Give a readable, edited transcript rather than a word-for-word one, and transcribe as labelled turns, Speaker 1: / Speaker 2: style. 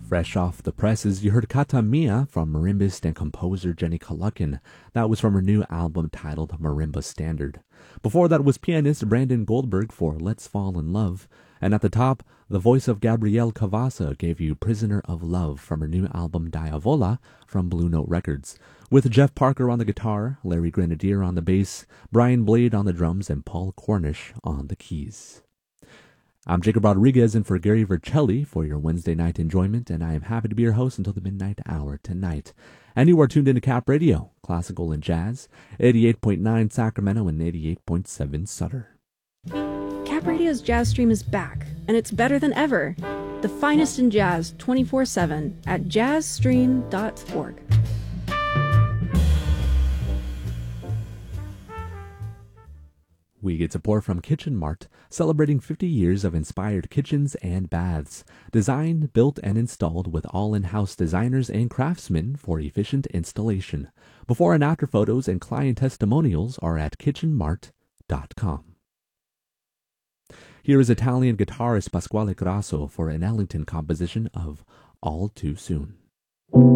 Speaker 1: Fresh off the presses, you heard Kata Mia from marimbist and composer Jenny Koluckin. That was from her new album titled Marimba Standard. Before that was pianist Brandon Goldberg for Let's Fall in Love. And at the top, the voice of Gabrielle Cavassa gave you Prisoner of Love from her new album Diavola from Blue Note Records. With Jeff Parker on the guitar, Larry Grenadier on the bass, Brian Blade on the drums, and Paul Cornish on the keys. I'm Jacob Rodriguez in for Gary Vercelli for your Wednesday night enjoyment, and I am happy to be your host until the midnight hour tonight. And you are tuned into Cap Radio, classical and jazz, 88.9 Sacramento and 88.7 Sutter.
Speaker 2: Cap Radio's Jazz Stream is back, and it's better than ever. The finest in jazz 24/7 at jazzstream.org.
Speaker 1: We get support from Kitchen Mart, celebrating 50 years of inspired kitchens and baths. Designed, built, and installed with all in-house designers and craftsmen for efficient installation. Before and after photos and client testimonials are at kitchenmart.com. Here is Italian guitarist Pasquale Grasso for an Ellington composition of All Too Soon.